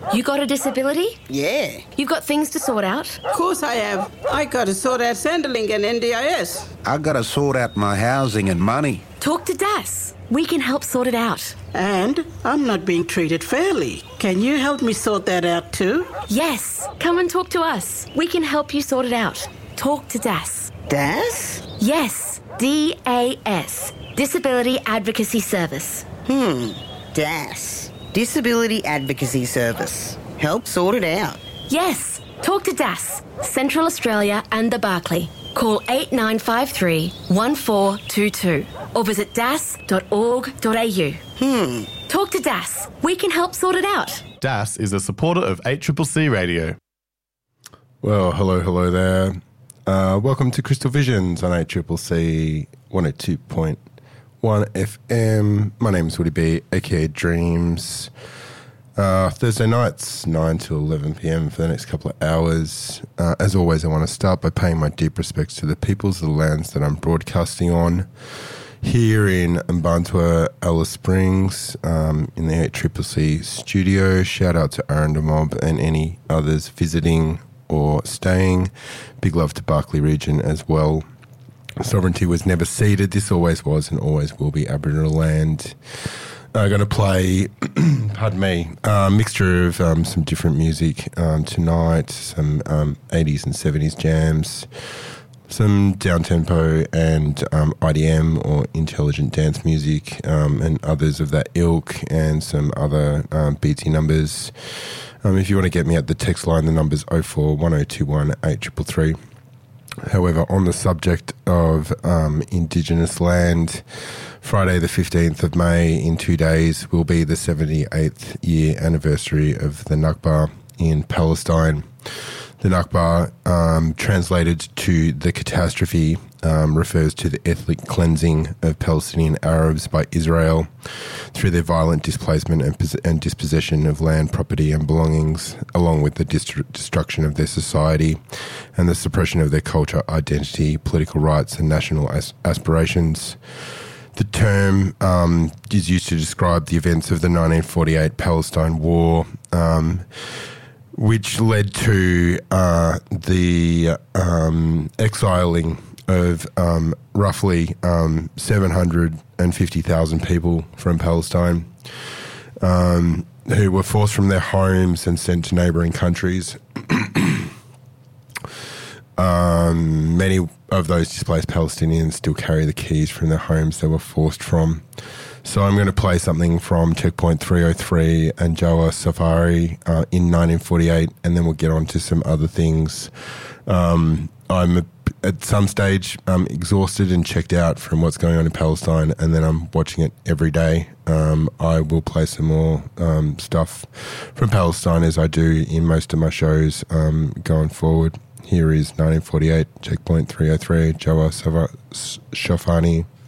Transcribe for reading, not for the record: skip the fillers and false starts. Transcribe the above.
You got a disability? Yeah. You've got things to sort out? Of course I have. I got to sort out Centrelink and NDIS. I got to sort out my housing and money. Talk to Das. We can help sort it out. And I'm not being treated fairly. Can you help me sort that out too? Yes. Come and talk to us. We can help you sort it out. Talk to Das. Das? Yes. DAS. Disability Advocacy Service. Das. Disability Advocacy Service. Help sort it out. Yes. Talk to Das. Central Australia and the Barclay. Call 8953 1422 or visit das.org.au. Talk to Das. We can help sort it out. Das is a supporter of ACCC Radio. Well, hello there. Welcome to Crystal Visions on ACCC 102.1 FM. My name is Woody B, aka Dreams. Thursday nights, 9 to 11 p.m. for the next couple of hours. As always, I want to start by paying my deep respects to the peoples of the lands that I'm broadcasting on here in Mbantua, Alice Springs, in the ACCC studio. Shout out to Aranda Mob and any others visiting or staying. Big love to Barclay region as well. Sovereignty was never ceded. This always was and always will be Aboriginal land. I'm going to play, pardon me, a mixture of some different music tonight, some 80s and 70s jams, some down-tempo and IDM or intelligent dance music and others of that ilk, and some other beatsy numbers. If you want to get me at the text line, the number's 04 1021 8333. However, on the subject of Indigenous land, Friday the 15th of May, in 2 days, will be the 78th year anniversary of the Nakba in Palestine. The Nakba, translated to the catastrophe, refers to the ethnic cleansing of Palestinian Arabs by Israel through their violent displacement and dispossession of land, property and belongings, along with the destruction of their society and the suppression of their culture, identity, political rights and national aspirations. The term is used to describe the events of the 1948 Palestine War, which led to the exiling of roughly 750,000 people from Palestine, who were forced from their homes and sent to neighbouring countries. Many of those displaced Palestinians still carry the keys from their homes they were forced from. So I'm going to play something from Checkpoint 303 and Jawa Safari in 1948, and then we'll get on to some other things. I'm at some stage exhausted and checked out from what's going on in Palestine, and then I'm watching it every day. I will play some more stuff from Palestine, as I do in most of my shows going forward. Here is 1948, Checkpoint 303, Jawa Safari.